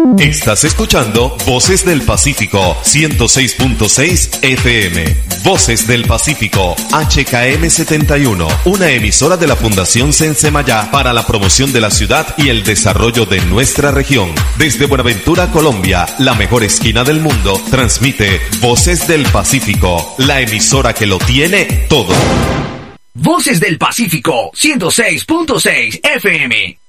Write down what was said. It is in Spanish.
Estás escuchando Voces del Pacífico 106.6 FM. Voces del Pacífico HKM 71, una emisora de la Fundación Sensemayá para la promoción de la ciudad y el desarrollo de nuestra región. Desde Buenaventura, Colombia, la mejor esquina del mundo, transmite Voces del Pacífico, la emisora que lo tiene todo. Voces del Pacífico 106.6 FM.